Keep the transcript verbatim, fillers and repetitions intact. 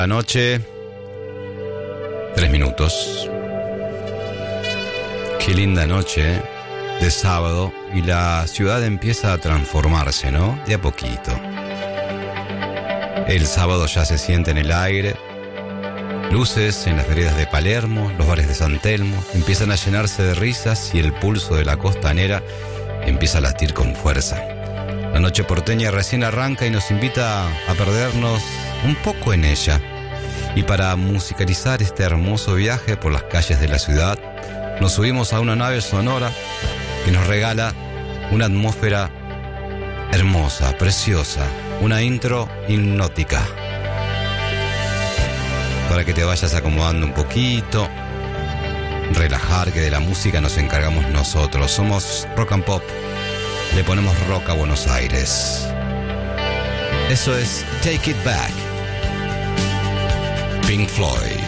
La noche, tres minutos. Qué linda noche, ¿eh? De sábado, y la ciudad empieza a transformarse, ¿no? De a poquito. El sábado ya se siente en el aire. Luces en las veredas de Palermo, los bares de San Telmo empiezan a llenarse de risas y el pulso de la costanera empieza a latir con fuerza. La noche porteña recién arranca y nos invita a perdernos un poco en ella. Y para musicalizar este hermoso viaje por las calles de la ciudad, nos subimos a una nave sonora que nos regala una atmósfera hermosa, preciosa, una intro hipnótica. Para que te vayas acomodando un poquito, relajar, que de la música nos encargamos nosotros. Somos Rock and Pop, le ponemos rock a Buenos Aires. Eso es Take It Back, Pink Floyd.